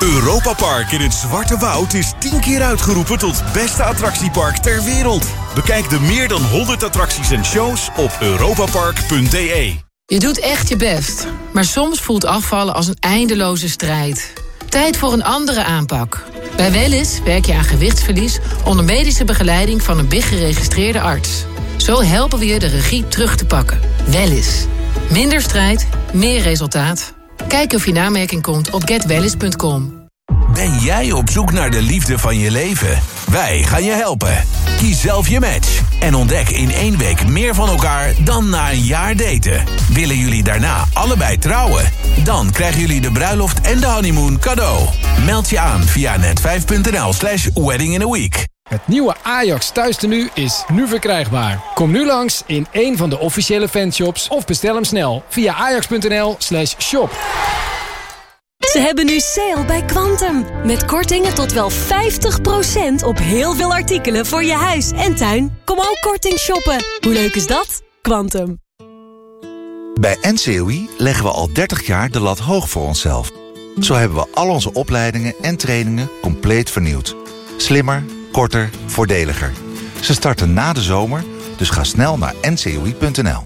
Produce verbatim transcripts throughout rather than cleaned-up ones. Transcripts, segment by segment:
Europa Park in het Zwarte Woud is tien keer uitgeroepen tot beste attractiepark ter wereld. Bekijk de meer dan honderd attracties en shows op europapark punt d e. Je doet echt je best, maar soms voelt afvallen als een eindeloze strijd. Tijd voor een andere aanpak. Bij Wellness werk je aan gewichtsverlies onder medische begeleiding van een B I G-geregistreerde arts. Zo helpen we je de regie terug te pakken. Wellness. Minder strijd, meer resultaat. Kijk of je in aanmerking komt op get wellness punt com. Ben jij op zoek naar de liefde van je leven? Wij gaan je helpen. Kies zelf je match en ontdek in één week meer van elkaar dan na een jaar daten. Willen jullie daarna allebei trouwen? Dan krijgen jullie de bruiloft en de honeymoon cadeau. Meld je aan via net vijf punt n l slash wedding in a week. Het nieuwe Ajax thuistenu is nu verkrijgbaar. Kom nu langs in één van de officiële fanshops of bestel hem snel via ajax punt n l slash shop. Ze hebben nu sale bij Quantum. Met kortingen tot wel vijftig procent op heel veel artikelen voor je huis en tuin. Kom ook korting shoppen. Hoe leuk is dat? Quantum. Bij N C O I leggen we al dertig jaar de lat hoog voor onszelf. Zo hebben we al onze opleidingen en trainingen compleet vernieuwd. Slimmer, korter, voordeliger. Ze starten na de zomer, dus ga snel naar n c o i punt n l.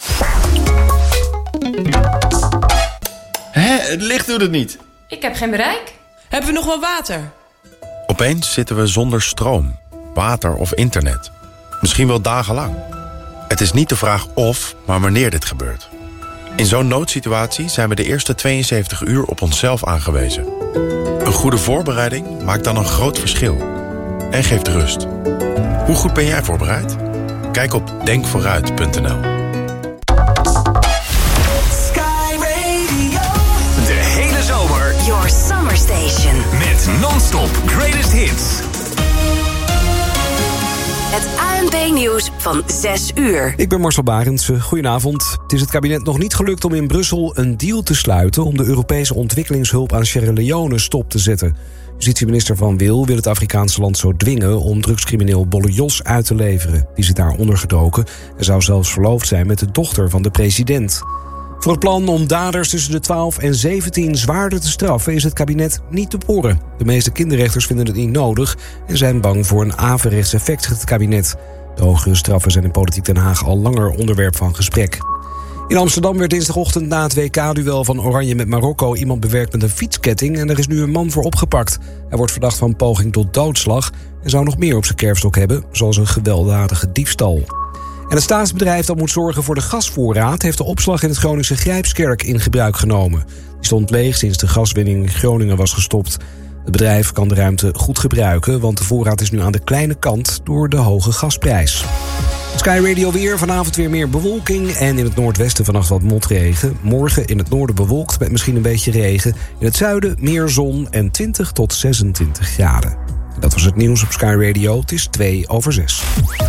Hé, het licht doet het niet. Ik heb geen bereik. Hebben we nog wel water? Opeens zitten we zonder stroom, water of internet. Misschien wel dagenlang. Het is niet de vraag of, maar wanneer dit gebeurt. In zo'n noodsituatie zijn we de eerste tweeënzeventig uur op onszelf aangewezen. Een goede voorbereiding maakt dan een groot verschil. En geeft rust. Hoe goed ben jij voorbereid? Kijk op denk vooruit punt n l. Your Summer Station. Met non-stop greatest hits. Het A N P-nieuws van zes uur. Ik ben Marcel Barends. Goedenavond. Het is het kabinet nog niet gelukt om in Brussel een deal te sluiten om de Europese ontwikkelingshulp aan Sierra Leone stop te zetten. Justitieminister Van Wil wil het Afrikaanse land zo dwingen om drugscrimineel Bolle Jos uit te leveren. Die zit daar ondergedoken en zou zelfs verloofd zijn met de dochter van de president. Voor het plan om daders tussen de twaalf en zeventien zwaarder te straffen is het kabinet niet te boren. De meeste kinderrechters vinden het niet nodig en zijn bang voor een averechts effect, zegt het kabinet. De hogere straffen zijn in Politiek Den Haag al langer onderwerp van gesprek. In Amsterdam werd dinsdagochtend na het W K-duel van Oranje met Marokko iemand bewerkt met een fietsketting en er is nu een man voor opgepakt. Hij wordt verdacht van poging tot doodslag en zou nog meer op zijn kerfstok hebben, zoals een gewelddadige diefstal. En het staatsbedrijf dat moet zorgen voor de gasvoorraad heeft de opslag in het Groningse Grijpskerk in gebruik genomen. Die stond leeg sinds de gaswinning in Groningen was gestopt. Het bedrijf kan de ruimte goed gebruiken, want de voorraad is nu aan de kleine kant door de hoge gasprijs. Sky Radio weer, vanavond weer meer bewolking en in het noordwesten vannacht wat motregen. Morgen in het noorden bewolkt met misschien een beetje regen. In het zuiden meer zon en twintig tot zesentwintig graden. En dat was het nieuws op Sky Radio. Het is twee over zes.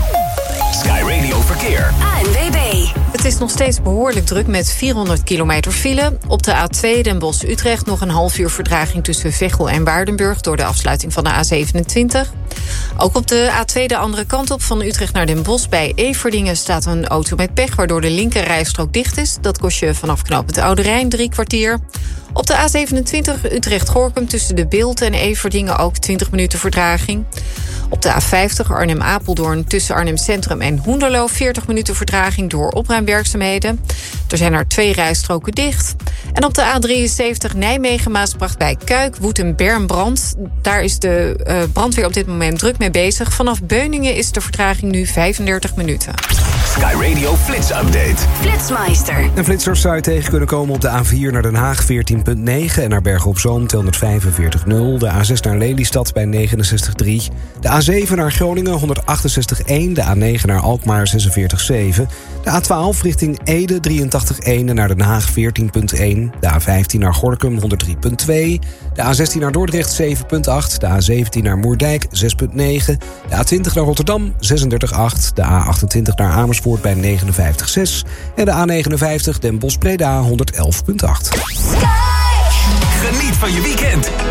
Sky Radio Verkeer. A N W B. Het is nog steeds behoorlijk druk met vierhonderd kilometer file. Op de A twee Den Bosch-Utrecht nog een half uur vertraging tussen Veghel en Waardenburg door de afsluiting van de A zevenentwintig. Ook op de A twee de andere kant op van Utrecht naar Den Bosch bij Everdingen staat een auto met pech waardoor de linkerrijstrook dicht is. Dat kost je vanaf knooppunt Oude Rijn drie kwartier. Op de A zevenentwintig Utrecht-Gorkum tussen de Bilt en Everdingen ook twintig minuten vertraging. Op de A vijftig Arnhem-Apeldoorn tussen Arnhem Centrum en Hoenderloo veertig minuten vertraging door opruimwerkzaamheden. Er zijn er twee rijstroken dicht. En op de A drieënzeventig Nijmegen-Maasbracht bij Kuik woedt een bermbrand. Daar is de uh, brandweer op dit moment druk mee bezig. Vanaf Beuningen is de vertraging nu vijfendertig minuten. Sky Radio Flits Update. Flitsmeister. En flitsers zou je tegen kunnen komen op de A vier naar Den Haag veertien komma negen... en naar Bergen op Zoom tweehonderdvijfenveertig komma nul. De A zes naar Lelystad bij negenenzestig komma drie. De A zeven naar Groningen honderdachtenzestig komma één. De A negen naar Alkmaar zesenveertig komma zeven. De A twaalf richting Ede drieëntachtig komma één en naar Den Haag veertien komma één. De A vijftien naar Gorinchem honderddrie komma twee. De A zestien naar Dordrecht zeven komma acht. De A zeventien naar Moerdijk zes komma negen. De A twintig naar Rotterdam zesendertig komma acht. De A achtentwintig naar Amersfoort bij negenenvijftig komma zes. En de A negenenvijftig Den Bosch-Breda honderdelf komma acht. Geniet van je weekend